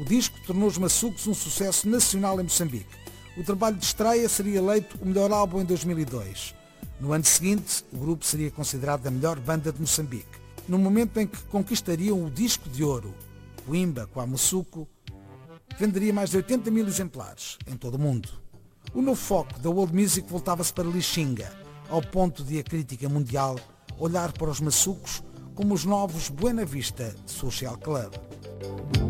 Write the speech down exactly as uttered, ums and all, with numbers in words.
O disco tornou os Maçucos um sucesso nacional em Moçambique. O trabalho de estreia seria eleito o melhor álbum em dois mil e dois. No ano seguinte, o grupo seria considerado a melhor banda de Moçambique. No momento em que conquistariam o disco de ouro, o Imba Kwamusuku venderia mais de oitenta mil exemplares em todo o mundo. O novo foco da world music voltava-se para Lixinga, ao ponto de a crítica mundial olhar para os Maçucos como os novos Buena Vista Social Club.